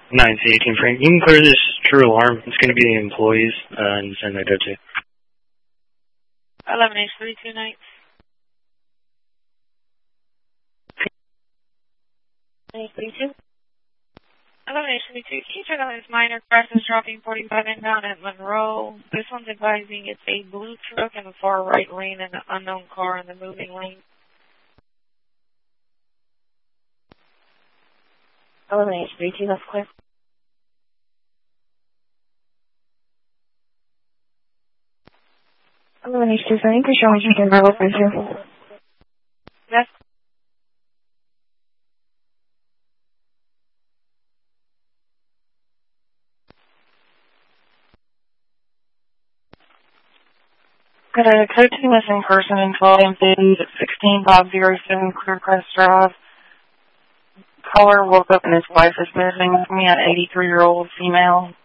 9C18 frame. You can clear this true alarm. It's going to be the employees and send that to 11H329. 832. 11H32. Can you check on this minor crashes dropping 45 inbound at Monroe? This one's advising it's a blue truck in the far right lane and an unknown car in the moving lane. 11H32, that's clear. H2, increase your range and verbal pressure. That's Got a code 2 missing person in 12 cities at 16507 Clearcrest Drive. Caller woke up and his wife is missing. Me, an 83-year-old female.